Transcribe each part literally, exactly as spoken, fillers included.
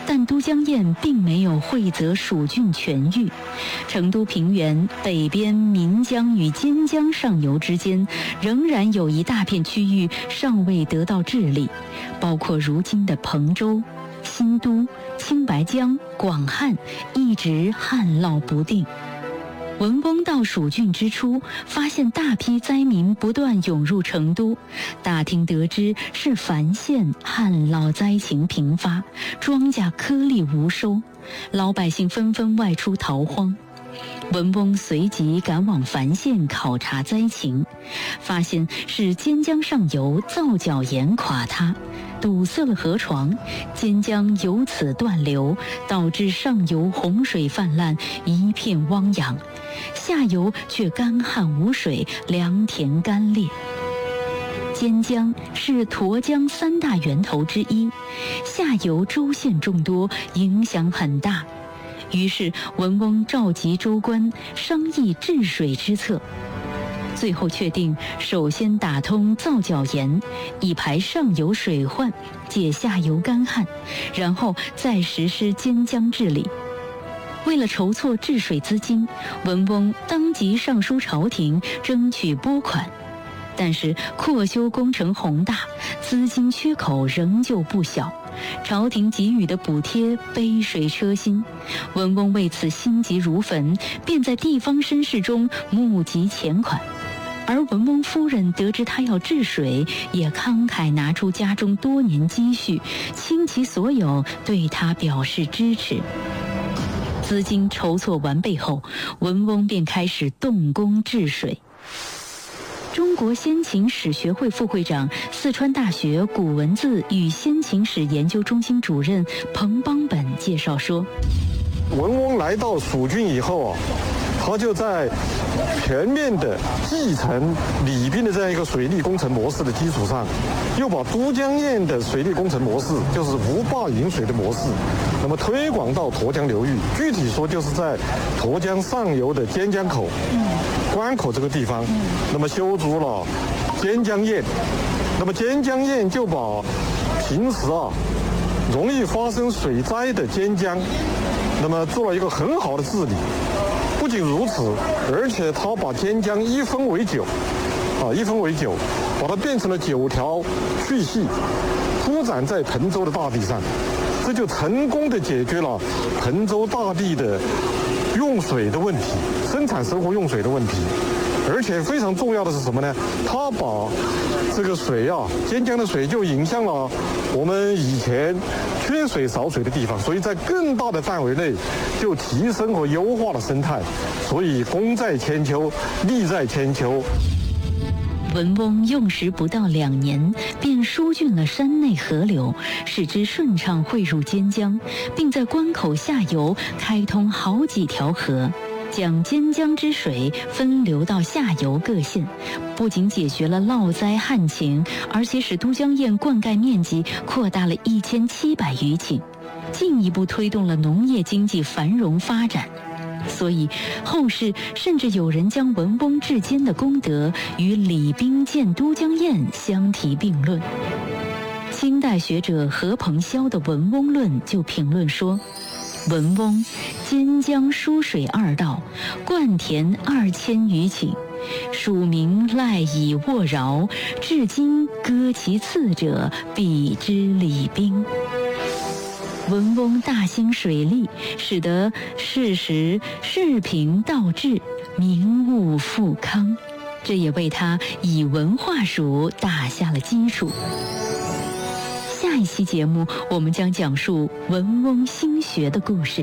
但都江堰并没有惠泽蜀郡全域。成都平原北边岷江与尖江上游之间，仍然有一大片区域尚未得到治理，包括如今的彭州、新都、青白江、广汉，一直旱涝不定。文翁到蜀郡之初，发现大批灾民不断涌入成都，打听得知是樊县旱涝灾情频发，庄稼颗粒无收，老百姓纷纷外出逃荒。文翁随即赶往樊县考察灾情，发现是尖江上游造角岩垮塌，堵塞了河床，尖江由此断流，导致上游洪水泛滥，一片汪洋，下游却干旱无水，良田干裂。尖江是沱江三大源头之一，下游州县众多，影响很大。于是文翁召集州官商议治水之策，最后确定首先打通造角岩，以排上游水患，解下游干旱，然后再实施尖江治理。为了筹措治水资金，文翁当即上书朝廷争取拨款，但是扩修工程宏大，资金缺口仍旧不小，朝廷给予的补贴杯水车薪。文翁为此心急如焚，便在地方绅士中募集钱款。而文翁夫人得知他要治水，也慷慨拿出家中多年积蓄，倾其所有对他表示支持。资金筹措完备后，文翁便开始动工治水。中国先秦史学会副会长、四川大学古文字与先秦史研究中心主任彭邦本介绍说， 文翁来到蜀郡以后啊，他就在全面的继承李冰的这样一个水利工程模式的基础上，又把都江堰的水利工程模式，就是无坝引水的模式，那么推广到沱江流域。具体说，就是在沱江上游的尖江口、关口这个地方，那么修筑了尖江堰。那么尖江堰就把平时啊容易发生水灾的尖江，那么做了一个很好的治理。不仅如此，而且他把尖江一分为九，啊，一分为九，把它变成了九条续系，铺展在彭州的大地上，这就成功的解决了彭州大地的用水的问题，生产生活用水的问题。而且非常重要的是什么呢？他把这个水啊，尖江的水就引向了我们以前缺水少水的地方，所以在更大的范围内就提升和优化了生态，所以功在千秋，利在千秋。 文翁用时不到两年，便疏浚了山内河流，使之顺畅汇入尖江，并在关口下游开通好几条河，将尖江之水分流到下游各县，不仅解决了涝灾旱情，而且使都江堰灌溉面积扩大了一千七百余顷，进一步推动了农业经济繁荣发展。所以后世甚至有人将文翁治坚的功德与李冰建都江堰相提并论。清代学者何鹏霄的《文翁论》就评论说，文翁尖江疏水二道，灌田二千余顷，蜀民赖以沃饶，至今歌其次者，比之李冰。文翁大兴水利，使得世时世平道治，民物富康，这也为他以文化蜀打下了基础。下一期节目，我们将讲述文翁兴学的故事。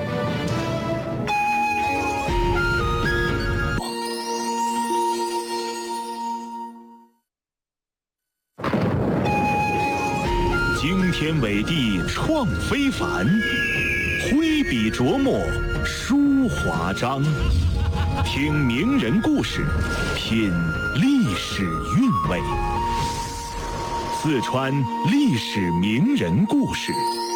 惊天伟地创非凡，挥笔琢磨书华章。听名人故事，品历史韵味。四川历史名人故事。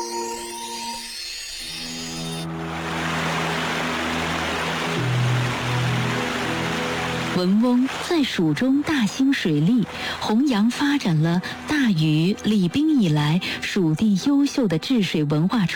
文翁在蜀中大兴水利，弘扬发展了大禹、李冰以来蜀地优秀的治水文化